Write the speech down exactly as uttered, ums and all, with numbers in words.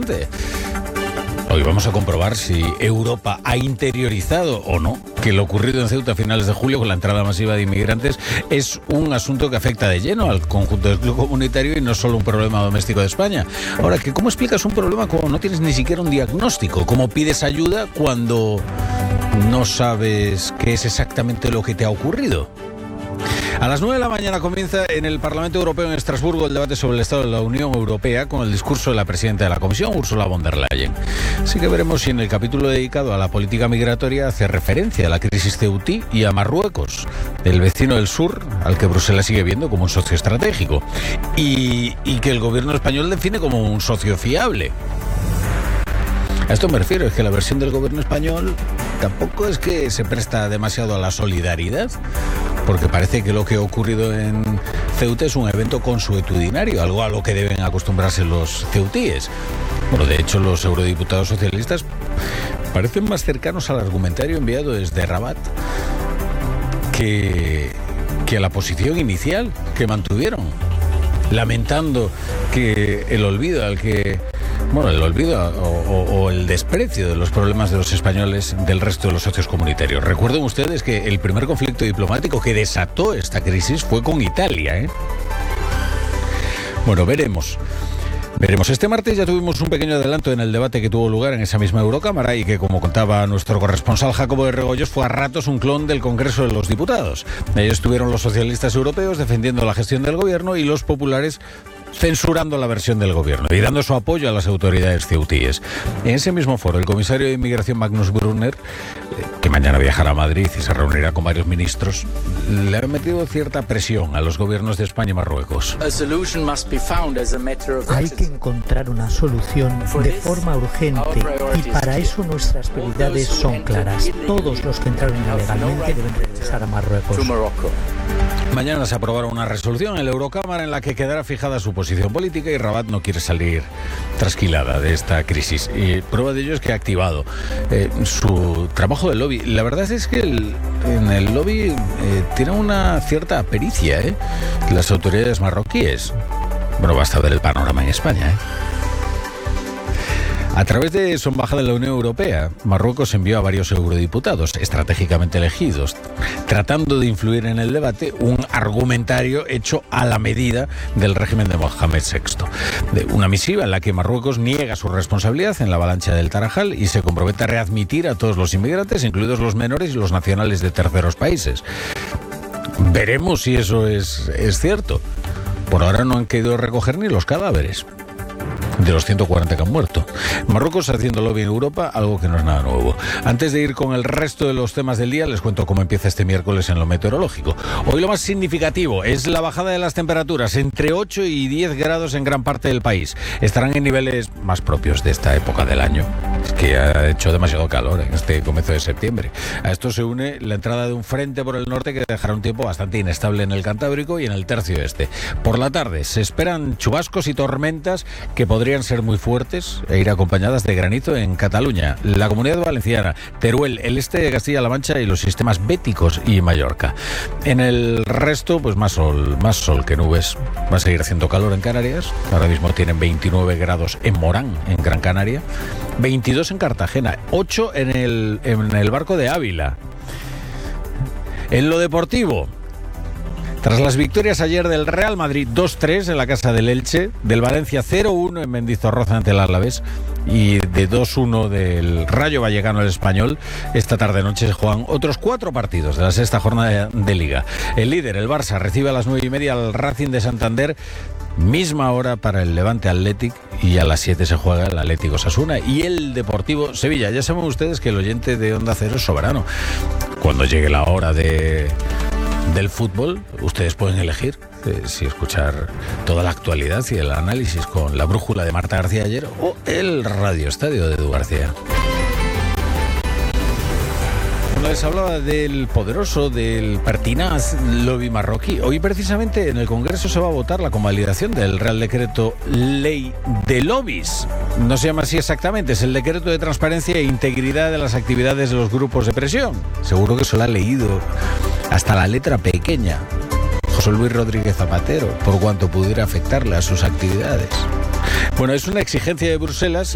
presidente. Hoy vamos a comprobar si Europa ha interiorizado o no que lo ocurrido en Ceuta a finales de julio con la entrada masiva de inmigrantes es un asunto que afecta de lleno al conjunto del club comunitario y no solo un problema doméstico de España. Ahora, que ¿cómo explicas un problema cuando no tienes ni siquiera un diagnóstico? ¿Cómo pides ayuda cuando no sabes qué es exactamente lo que te ha ocurrido? A las nueve de la mañana comienza en el Parlamento Europeo en Estrasburgo el debate sobre el estado de la Unión Europea con el discurso de la presidenta de la Comisión, Ursula von der Leyen. Así que veremos si en el capítulo dedicado a la política migratoria hace referencia a la crisis ceutí y a Marruecos, el vecino del sur al que Bruselas sigue viendo como un socio estratégico y, y que el gobierno español define como un socio fiable. A esto me refiero, es que la versión del gobierno español tampoco es que se presta demasiado a la solidaridad, porque parece que lo que ha ocurrido en Ceuta es un evento consuetudinario, algo a lo que deben acostumbrarse los ceutíes. Bueno, de hecho, los eurodiputados socialistas parecen más cercanos al argumentario enviado desde Rabat que, que a la posición inicial que mantuvieron, lamentando que el olvido al que... Bueno, el olvido o, o, o el desprecio de los problemas de los españoles del resto de los socios comunitarios. Recuerden ustedes que el primer conflicto diplomático que desató esta crisis fue con Italia, ¿eh? Bueno, veremos. Veremos. Este martes ya tuvimos un pequeño adelanto en el debate que tuvo lugar en esa misma Eurocámara y que, como contaba nuestro corresponsal Jacobo de Regoyos, fue a ratos un clon del Congreso de los Diputados. Ahí estuvieron los socialistas europeos defendiendo la gestión del gobierno y los populares censurando la versión del gobierno y dando su apoyo a las autoridades ceutíes. En ese mismo foro, el comisario de Inmigración Magnus Brunner, que mañana viajará a Madrid y se reunirá con varios ministros, le ha metido cierta presión a los gobiernos de España y Marruecos. Hay que encontrar una solución de forma urgente y para eso nuestras prioridades son claras. Todos los que entraron ilegalmente deben regresar a Marruecos. Mañana se aprobará una resolución en la Eurocámara en la que quedará fijada su posición política y Rabat no quiere salir trasquilada de esta crisis. Y prueba de ello es que ha activado eh, su trabajo de lobby. La verdad es que el, en el lobby eh, tiene una cierta pericia, ¿eh? Las autoridades marroquíes. Bueno, basta ver el panorama en España, ¿eh? A través de su embajada en la Unión Europea, Marruecos envió a varios eurodiputados estratégicamente elegidos, tratando de influir en el debate un argumentario hecho a la medida del régimen de Mohamed sexto. De una misiva en la que Marruecos niega su responsabilidad en la avalancha del Tarajal y se compromete a readmitir a todos los inmigrantes, incluidos los menores y los nacionales de terceros países. Veremos si eso es, es cierto. Por ahora no han querido recoger ni los cadáveres de los ciento cuarenta que han muerto. Marruecos haciendo lobby en Europa, algo que no es nada nuevo. Antes de ir con el resto de los temas del día, les cuento cómo empieza este miércoles en lo meteorológico. Hoy lo más significativo es la bajada de las temperaturas, entre ocho y diez grados en gran parte del país. Estarán en niveles más propios de esta época del año. Es que ha hecho demasiado calor en este comienzo de septiembre. A esto se une la entrada de un frente por el norte que dejará un tiempo bastante inestable en el Cantábrico y en el tercio este. Por la tarde se esperan chubascos y tormentas que podrían ser muy fuertes e ir acompañadas de granizo en Cataluña, la Comunidad Valenciana, Teruel, el este de Castilla-La Mancha y los sistemas béticos y Mallorca. En el resto, pues más sol, más sol que nubes. Va a seguir haciendo calor en Canarias. Ahora mismo tienen veintinueve grados en Morán, en Gran Canaria, veintidós en Cartagena, ocho en el, en el Barco de Ávila. En lo deportivo, tras las victorias ayer del Real Madrid dos tres en la casa del Elche, del Valencia cero uno en Mendizorroza ante el Alavés y de dos uno del Rayo Vallecano al Español, esta tarde-noche se juegan otros cuatro partidos de la sexta jornada de Liga. El líder, el Barça, recibe a las nueve y media al Racing de Santander, misma hora para el Levante Athletic, y a las siete se juega el Atlético Osasuna y el Deportivo Sevilla. Ya saben ustedes que el oyente de Onda Cero es soberano. Cuando llegue la hora de... del fútbol, ustedes pueden elegir eh, si escuchar toda la actualidad y el análisis con la brújula de Marta García ayer o el Radio Estadio de Edu García. Bueno, les hablaba del poderoso, del pertinaz lobby marroquí. Hoy precisamente en el Congreso se va a votar la convalidación del Real Decreto Ley de Lobbies. No se llama así exactamente, es el Decreto de Transparencia e Integridad de las Actividades de los Grupos de Presión. Seguro que se lo ha leído hasta la letra pequeña José Luis Rodríguez Zapatero, por cuanto pudiera afectarle a sus actividades. Bueno, es una exigencia de Bruselas